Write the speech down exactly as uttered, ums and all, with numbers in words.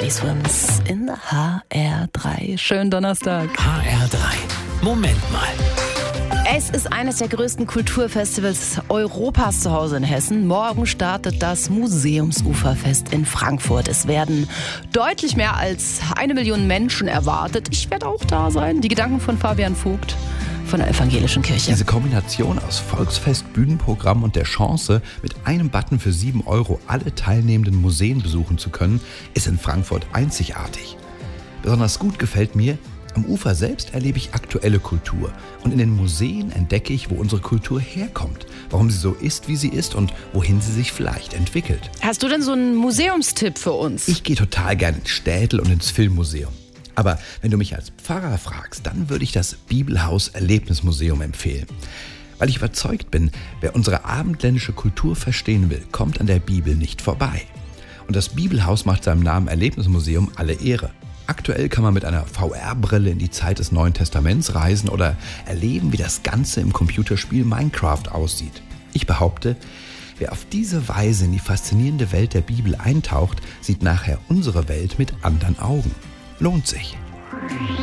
Swims in der H R drei. Schönen Donnerstag. H R drei. Moment mal. Es ist eines der größten Kulturfestivals Europas zu Hause in Hessen. Morgen startet das Museumsuferfest in Frankfurt. Es werden deutlich mehr als eine Million Menschen erwartet. Ich werde auch da sein. Die Gedanken von Fabian Vogt von der Evangelischen Kirche. Diese Kombination aus Volksfest, Bühnenprogramm und der Chance, mit einem Button für sieben Euro alle teilnehmenden Museen besuchen zu können, ist in Frankfurt einzigartig. Besonders gut gefällt mir, am Ufer selbst erlebe ich aktuelle Kultur und in den Museen entdecke ich, wo unsere Kultur herkommt, warum sie so ist, wie sie ist und wohin sie sich vielleicht entwickelt. Hast du denn so einen Museumstipp für uns? Ich gehe total gerne ins Städel und ins Filmmuseum. Aber wenn du mich als Pfarrer fragst, dann würde ich das Bibelhaus Erlebnismuseum empfehlen. Weil ich überzeugt bin, wer unsere abendländische Kultur verstehen will, kommt an der Bibel nicht vorbei. Und das Bibelhaus macht seinem Namen Erlebnismuseum alle Ehre. Aktuell kann man mit einer V R-Brille in die Zeit des Neuen Testaments reisen oder erleben, wie das Ganze im Computerspiel Minecraft aussieht. Ich behaupte, wer auf diese Weise in die faszinierende Welt der Bibel eintaucht, sieht nachher unsere Welt mit anderen Augen. Lohnt sich.